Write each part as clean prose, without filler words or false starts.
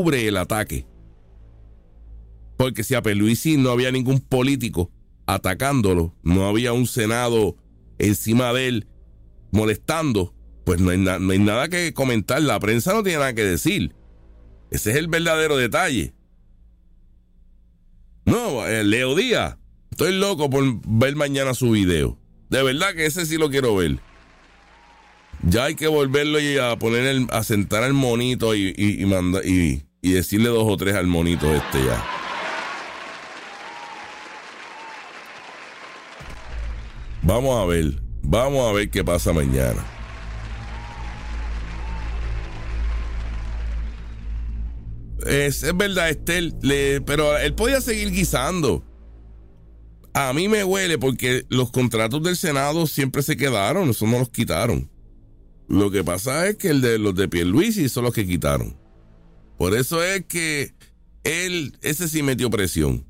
cubre el ataque. Porque si a Pierluisi no había ningún político atacándolo, no había un Senado encima de él molestando, pues no hay nada que comentar. La prensa no tiene nada que decir. Ese es el verdadero detalle. No, Leo Díaz, estoy loco por ver mañana su video. De verdad que ese sí lo quiero ver. Ya hay que volverlo y a poner a sentar al monito y decirle 2 o 3 al monito ya. Vamos a ver qué pasa mañana. Es verdad, Estel, pero él podía seguir guisando. A mí me huele porque los contratos del Senado siempre se quedaron, eso no los quitaron. Lo que pasa es que los de Pierluisi son los que quitaron. Por eso es que ese sí metió presión.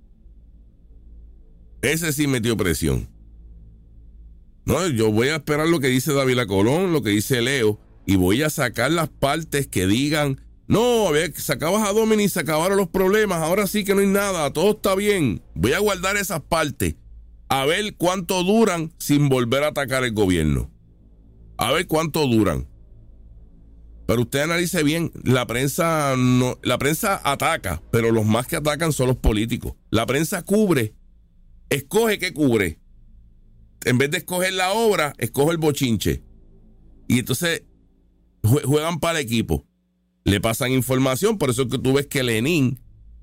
No, yo voy a esperar lo que dice Dávila Colón, lo que dice Leo, y voy a sacar las partes que digan, no, sacabas a Domini y se acabaron los problemas, ahora sí que no hay nada, todo está bien. Voy a guardar esas partes, a ver cuánto duran sin volver a atacar el gobierno. A ver cuánto duran. Pero usted analice bien, la prensa ataca, pero los más que atacan son los políticos. La prensa cubre, escoge qué cubre. En vez de escoger la obra, escoge el bochinche. Y entonces juegan para el equipo. Le pasan información, por eso es que tú ves que Lenin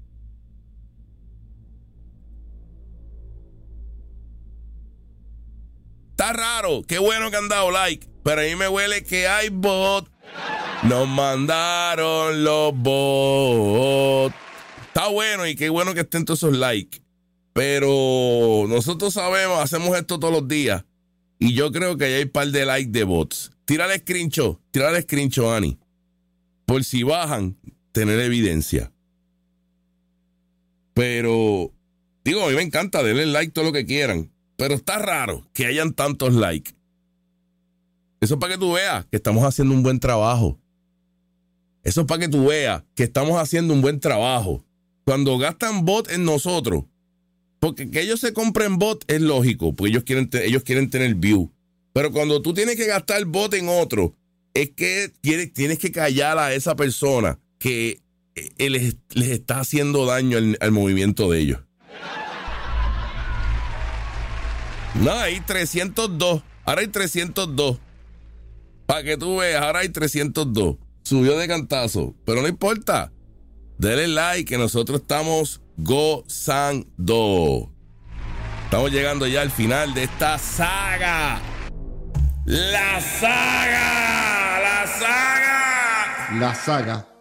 está raro. Qué bueno que han dado like, pero a mí me huele que hay bot. Nos mandaron los bots. Está bueno y qué bueno que estén todos esos likes. Pero nosotros sabemos, hacemos esto todos los días. Y yo creo que hay un par de likes de bots. Tírale screenshot, Ani. Por si bajan, tener evidencia. Pero, digo, a mí me encanta, denle like todo lo que quieran. Pero está raro que hayan tantos likes. Eso es para que tú veas que estamos haciendo un buen trabajo. Eso es para que tú veas que estamos haciendo un buen trabajo. Cuando gastan bot en nosotros, porque que ellos se compren bot es lógico, porque ellos quieren tener view. Pero cuando tú tienes que gastar bot en otro, es que tienes que callar a esa persona que les está haciendo daño al movimiento de ellos. No, hay 302. Ahora hay 302. Para que tú veas, ahora hay 302. Subió de cantazo, pero no importa. Denle like que nosotros estamos gozando. Estamos llegando ya al final de esta saga. La saga.